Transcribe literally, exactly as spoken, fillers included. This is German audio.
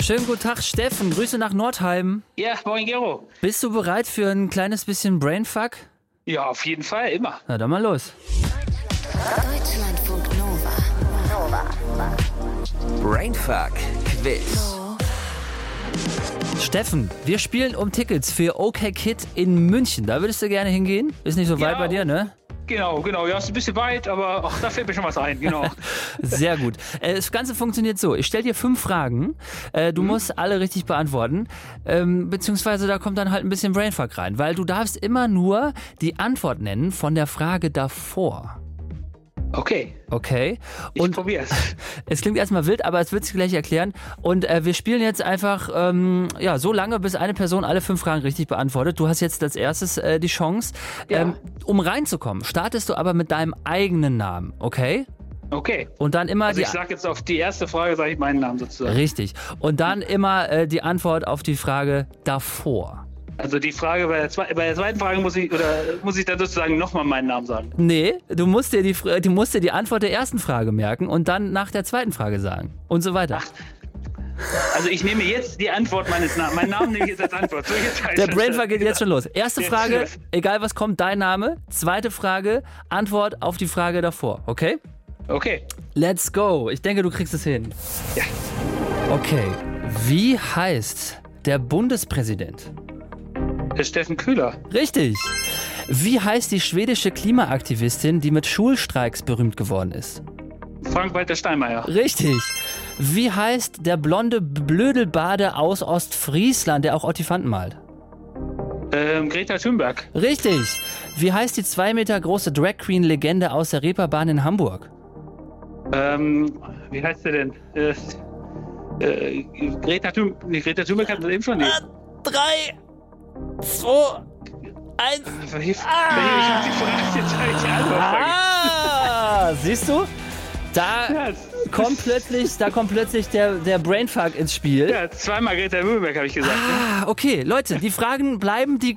Schönen guten Tag, Steffen. Grüße nach Nordheim. Ja, moin Gero. Bist du bereit für ein kleines bisschen Brainfuck? Ja, auf jeden Fall, immer. Na dann mal los. Deutschlandfunk Nova. Brainfuck Quiz. Steffen, wir spielen um Tickets für OK Kid in München. Da würdest du gerne hingehen? Ist nicht so weit Ja. bei dir, ne? Genau, genau. Ja, ist ein bisschen weit, aber ach, da fällt mir schon was ein, genau. Sehr gut. Äh, Das Ganze funktioniert so. Ich stelle dir fünf Fragen. Äh, Du musst alle richtig beantworten. Ähm, beziehungsweise da kommt dann halt ein bisschen Brainfuck rein. Weil du darfst immer nur die Antwort nennen von der Frage davor. Okay, Okay? ich Und probier's. es klingt erstmal wild, aber es wird sich gleich erklären. Und äh, wir spielen jetzt einfach ähm, ja, so lange, bis eine Person alle fünf Fragen richtig beantwortet. Du hast jetzt als erstes äh, die Chance. Ja. Ähm, um reinzukommen, startest du aber mit deinem eigenen Namen, okay? Okay. Und dann immer Also die... ich sag jetzt auf die erste Frage, sage ich meinen Namen sozusagen. Richtig. Und dann immer äh, die Antwort auf die Frage davor. Also die Frage bei der, zwe bei der zweiten Frage muss ich, oder muss ich dann sozusagen nochmal meinen Namen sagen? Nee, du musst, dir die, Fra- du musst dir die Antwort der ersten Frage merken und dann nach der zweiten Frage sagen. Und so weiter. Also ich nehme jetzt die Antwort meines Namens. Meinen Namen nehme ich jetzt als Antwort. So, jetzt Der Brainfuck geht jetzt schon los. Erste Jetzt Frage, los. egal was kommt, dein Name. Zweite Frage, Antwort auf die Frage davor. Okay? Okay. Let's go. Ich denke, du kriegst es hin. Ja. Okay. Wie heißt der Bundespräsident? Der Steffen Köhler. Richtig. Wie heißt die schwedische Klimaaktivistin, die mit Schulstreiks berühmt geworden ist? Frank-Walter Steinmeier. Richtig. Wie heißt der blonde Blödelbade aus Ostfriesland, der auch Ottifanten malt? Ähm, Greta Thunberg. Richtig. Wie heißt die zwei Meter große Drag Queen Legende aus der Reeperbahn in Hamburg? Ähm, wie heißt der denn? Äh, äh, Greta Thunberg. Nee, Greta Thunberg hat das eben schon nicht. Drei, zwei, eins. Verhilf, verhilf, ich hab die Frage jetzt habe ich die Antwort vergessen. Ah, siehst du? Da Ja, kommt plötzlich, da kommt plötzlich der, der Brainfuck ins Spiel. ja, zweimal Greta Thunberg habe ich gesagt. Ne? Ah, okay, Leute, die Fragen bleiben, die